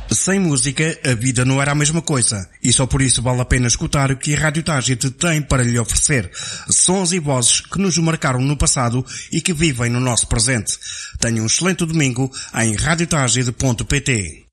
Sem música, a vida não era a mesma coisa. E só por isso vale a pena escutar o que a Rádio Tágite tem para lhe oferecer. Sons e vozes que nos marcaram no passado e que vivem no nosso presente. Tenha um excelente domingo em radiotagite.pt.